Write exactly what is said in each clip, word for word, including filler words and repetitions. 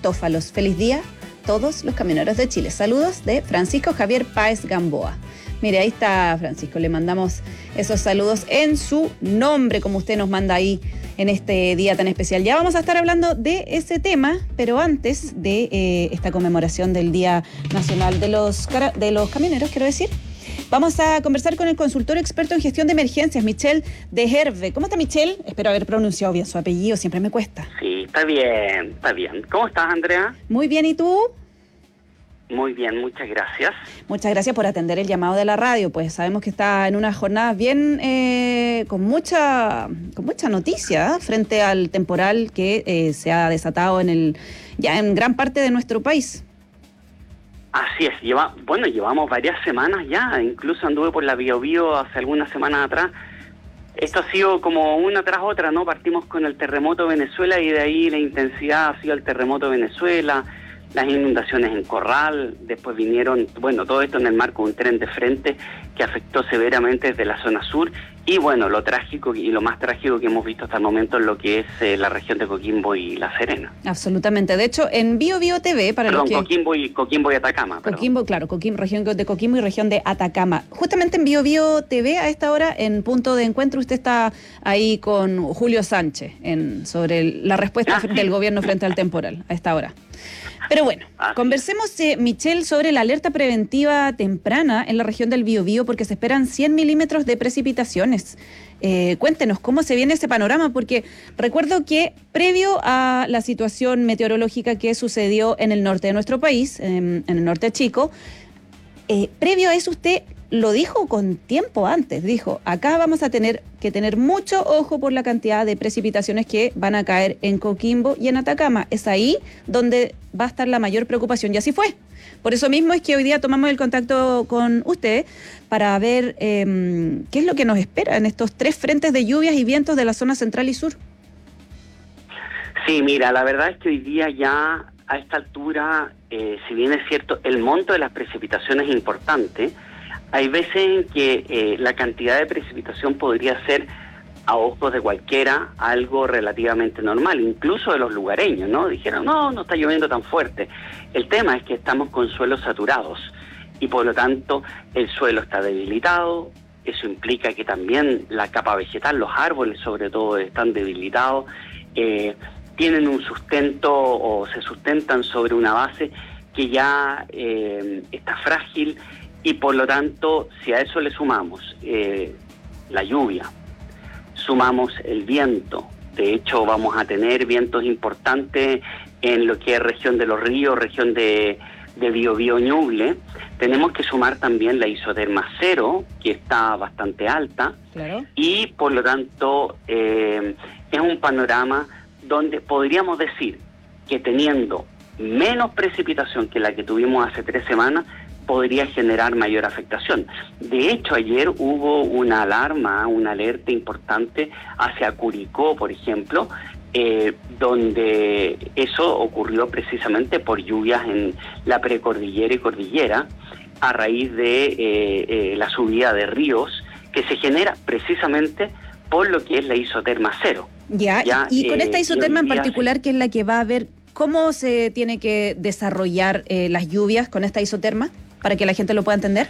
Cristófalos. Feliz día a todos los camioneros de Chile. Saludos de Francisco Javier Páez Gamboa. Mire, ahí está Francisco, le mandamos esos saludos en su nombre, como usted nos manda ahí en este día tan especial. Ya vamos a estar hablando de ese tema, pero antes de eh, esta conmemoración del Día Nacional de los, de los Camioneros, quiero decir, vamos a conversar con el consultor experto en gestión de emergencias, Michel de Herve. ¿Cómo está, Michel? Espero haber pronunciado bien su apellido, siempre me cuesta. Sí, está bien, está bien. ¿Cómo estás, Andrea? Muy bien, ¿y tú? Muy bien, muchas gracias. Muchas gracias por atender el llamado de la radio, pues sabemos que está en una jornada bien, eh, con mucha con mucha noticia, ¿eh? Frente al temporal que eh, se ha desatado en el ya en gran parte de nuestro país. Así es, lleva, bueno, llevamos varias semanas ya, incluso anduve por la Bio Bio hace algunas semanas atrás. Esto ha sido como una tras otra, ¿no? Partimos con el terremoto de Venezuela y de ahí la intensidad ha sido el terremoto de Venezuela, las inundaciones en Corral, después vinieron, bueno, todo esto en el marco de un tren de frente que afectó severamente desde la zona sur, y bueno, lo trágico y lo más trágico que hemos visto hasta el momento es lo que es eh, la región de Coquimbo y La Serena. Absolutamente, de hecho, en Bio Bio T V, para Perdón, los que... Coquimbo y, Coquimbo y Atacama. Coquimbo, perdón. claro, Coquimbo, región de Coquimbo y región de Atacama. Justamente en Bio Bio T V, a esta hora, en punto de encuentro, usted está ahí con Julio Sánchez en, sobre la respuesta ah, del sí. gobierno frente al temporal, a esta hora. Pero bueno, Así conversemos, eh, Michel, sobre la alerta preventiva temprana en la región del Biobío, porque se esperan cien milímetros de precipitaciones. Eh, cuéntenos cómo se viene ese panorama, porque recuerdo que previo a la situación meteorológica que sucedió en el norte de nuestro país, en, en el norte chico, eh, previo a eso usted lo dijo con tiempo antes, dijo, acá vamos a tener que tener mucho ojo por la cantidad de precipitaciones que van a caer en Coquimbo y en Atacama. Es ahí donde va a estar la mayor preocupación, y así fue. Por eso mismo es que hoy día tomamos el contacto con usted para ver eh, qué es lo que nos espera en estos tres frentes de lluvias y vientos de la zona central y sur. Sí, mira, la verdad es que hoy día ya a esta altura, eh, si bien es cierto, el monto de las precipitaciones es importante, hay veces en que eh, la cantidad de precipitación podría ser, a ojos de cualquiera, algo relativamente normal, incluso de los lugareños, ¿no? Dijeron, no, no está lloviendo tan fuerte. El tema es que estamos con suelos saturados y por lo tanto el suelo está debilitado. Eso implica que también la capa vegetal, los árboles sobre todo, están debilitados, eh, tienen un sustento o se sustentan sobre una base que ya eh, está frágil. Y por lo tanto, si a eso le sumamos eh, la lluvia, sumamos el viento, de hecho vamos a tener vientos importantes en lo que es región de los ríos, región de, de Biobío Ñuble, tenemos que sumar también la isoterma cero, que está bastante alta, claro. Y por lo tanto eh, es un panorama donde podríamos decir que teniendo menos precipitación que la que tuvimos hace tres semanas, podría generar mayor afectación. De hecho, ayer hubo una alarma, una alerta importante hacia Curicó, por ejemplo, eh, donde eso ocurrió precisamente por lluvias en la precordillera y cordillera, a raíz de eh, eh, la subida de ríos, que se genera precisamente por lo que es la isoterma cero. Ya, ya y, y con eh, esta isoterma en particular, que es la que va a haber, ¿cómo se tiene que desarrollar eh, las lluvias con esta isoterma? Para que la gente lo pueda entender.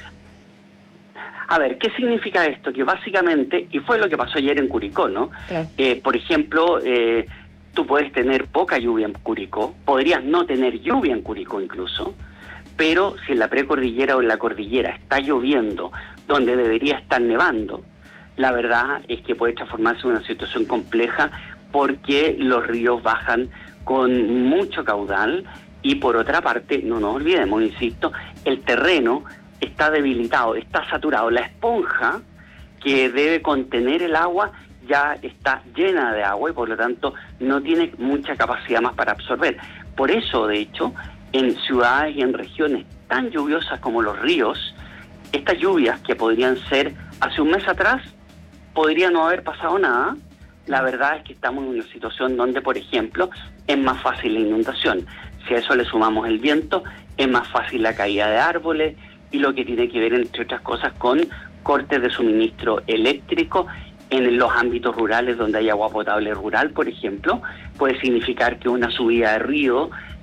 A ver, ¿qué significa esto? Que básicamente, y fue lo que pasó ayer en Curicó, ¿no? Claro. Eh, por ejemplo, eh, tú puedes tener poca lluvia en Curicó, podrías no tener lluvia en Curicó incluso, pero si en la precordillera o en la cordillera está lloviendo donde debería estar nevando, la verdad es que puede transformarse en una situación compleja porque los ríos bajan con mucho caudal. Y por otra parte, no nos olvidemos, insisto, el terreno está debilitado, está saturado. La esponja que debe contener el agua ya está llena de agua y por lo tanto no tiene mucha capacidad más para absorber. Por eso, de hecho, en ciudades y en regiones tan lluviosas como los ríos, estas lluvias que podrían ser hace un mes atrás, podría no haber pasado nada. La verdad es que estamos en una situación donde, por ejemplo, es más fácil la inundación. Si a eso le sumamos el viento, es más fácil la caída de árboles y lo que tiene que ver, entre otras cosas, con cortes de suministro eléctrico en los ámbitos rurales donde hay agua potable rural, por ejemplo, puede significar que una subida de río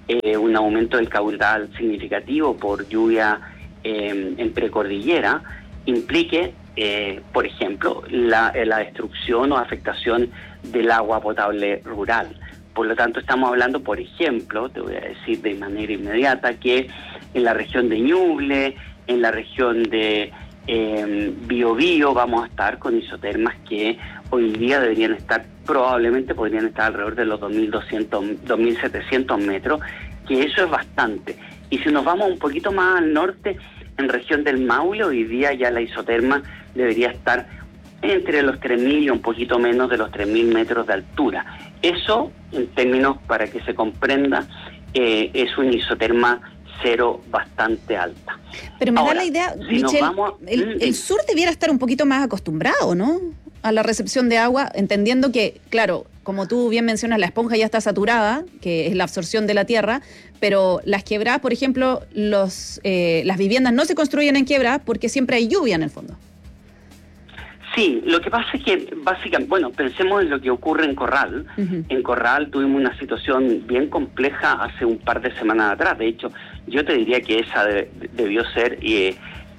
eh, un aumento del caudal significativo por lluvia eh, en precordillera implique, eh, por ejemplo, la, la destrucción o afectación del agua potable rural. Por lo tanto, estamos hablando, por ejemplo, te voy a decir de manera inmediata, que en la región de Ñuble, en la región de eh, Biobío, vamos a estar con isotermas que hoy día deberían estar, probablemente podrían estar alrededor de los dos mil doscientos, dos mil setecientos metros, que eso es bastante. Y si nos vamos un poquito más al norte, en región del Maule, hoy día ya la isoterma debería estar entre los tres mil y un poquito menos de los tres mil metros de altura. Eso, en términos para que se comprenda, eh, es una isoterma cero bastante alta. Pero me Ahora, da la idea, si Michelle, vamos, el, el sur debiera estar un poquito más acostumbrado, ¿no?, a la recepción de agua, entendiendo que, claro, como tú bien mencionas, la esponja ya está saturada, que es la absorción de la tierra, pero las quebradas, por ejemplo, los eh, las viviendas no se construyen en quebradas porque siempre hay lluvia en el fondo. Sí, lo que pasa es que básicamente, bueno, pensemos en lo que ocurre en Corral. Uh-huh. En Corral tuvimos una situación bien compleja hace un par de semanas atrás. De hecho, yo te diría que esa de, debió ser eh,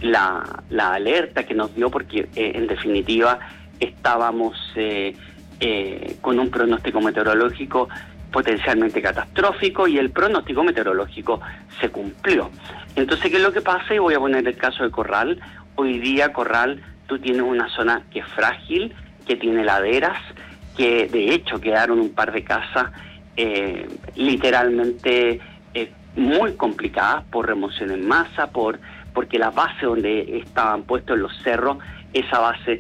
la, la alerta que nos dio, porque eh, en definitiva estábamos eh, eh, con un pronóstico meteorológico potencialmente catastrófico y el pronóstico meteorológico se cumplió. Entonces, ¿qué es lo que pasa? Y voy a poner el caso de Corral. Hoy día Corral, tú tienes una zona que es frágil, que tiene laderas, que de hecho quedaron un par de casas eh, literalmente eh, muy complicadas por remoción en masa, por porque la base donde estaban puestos los cerros, esa base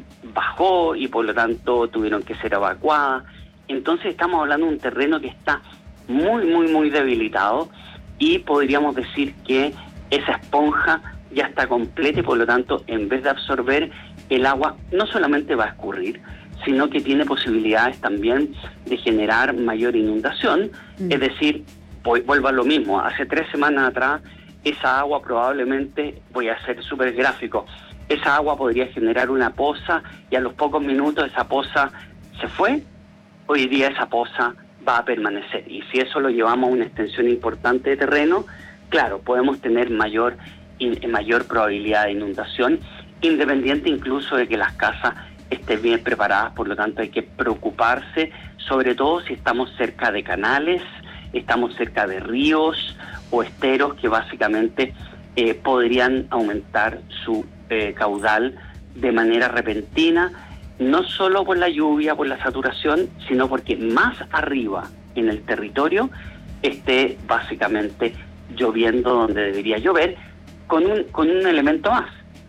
bajó y por lo tanto tuvieron que ser evacuadas. Entonces estamos hablando de un terreno que está muy, muy, muy debilitado y podríamos decir que esa esponja ya está completa y por lo tanto en vez de absorber el agua no solamente va a escurrir, sino que tiene posibilidades también de generar mayor inundación. Mm. Es decir, vuelvo a lo mismo, hace tres semanas atrás esa agua probablemente, voy a ser súper gráfico, esa agua podría generar una poza y a los pocos minutos esa poza se fue. Hoy día esa poza va a permanecer y si eso lo llevamos a una extensión importante de terreno, claro, podemos tener mayor, in, mayor probabilidad de inundación, independiente incluso de que las casas estén bien preparadas. Por lo tanto hay que preocuparse, sobre todo si estamos cerca de canales, estamos cerca de ríos o esteros que básicamente eh, podrían aumentar su eh, caudal de manera repentina, no solo por la lluvia, por la saturación, sino porque más arriba en el territorio esté básicamente lloviendo donde debería llover, con un, con un elemento más.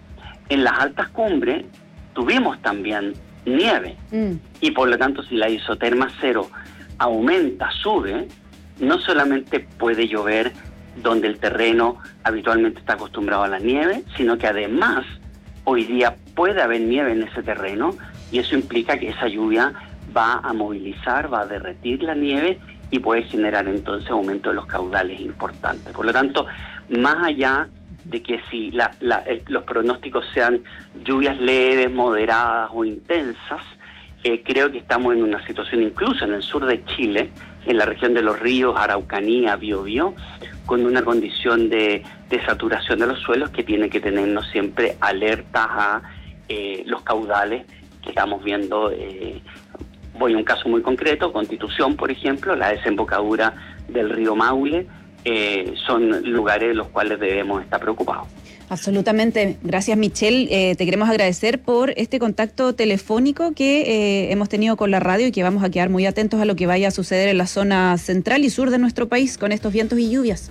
En las altas cumbres tuvimos también nieve, mm. y por lo tanto si la isoterma cero aumenta, sube, no solamente puede llover donde el terreno habitualmente está acostumbrado a la nieve, sino que además hoy día puede haber nieve en ese terreno y eso implica que esa lluvia va a movilizar, va a derretir la nieve y puede generar entonces aumento de los caudales importantes. Por lo tanto, más allá de que si la, la, el, los pronósticos sean lluvias leves, moderadas o intensas, eh, creo que estamos en una situación incluso en el sur de Chile, en la región de los ríos, Araucanía, Biobío, con una condición de, de saturación de los suelos que tiene que tenernos siempre alertas a eh, los caudales que estamos viendo. Eh, voy a un caso muy concreto, Constitución, por ejemplo, la desembocadura del río Maule, eh, son lugares en los cuales debemos estar preocupados. Absolutamente. Gracias, Michelle. Eh, te queremos agradecer por este contacto telefónico que eh, hemos tenido con la radio y que vamos a quedar muy atentos a lo que vaya a suceder en la zona central y sur de nuestro país con estos vientos y lluvias.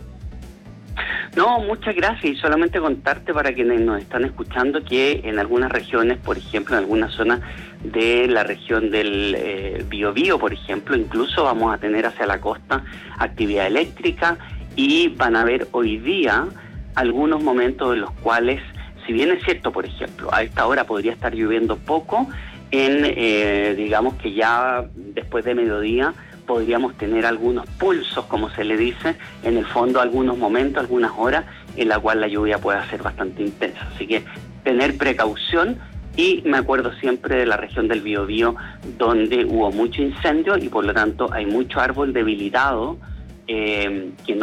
No, muchas gracias. Y solamente contarte para quienes nos están escuchando que en algunas regiones, por ejemplo, en algunas zonas de la región del eh, Biobío, por ejemplo, incluso vamos a tener hacia la costa actividad eléctrica y van a haber hoy día algunos momentos en los cuales, si bien es cierto, por ejemplo, a esta hora podría estar lloviendo poco, en eh, digamos que ya después de mediodía podríamos tener algunos pulsos, como se le dice, en el fondo algunos momentos, algunas horas, en la cual la lluvia puede ser bastante intensa. Así que tener precaución, y me acuerdo siempre de la región del Biobío, donde hubo mucho incendio y por lo tanto hay mucho árbol debilitado eh, que no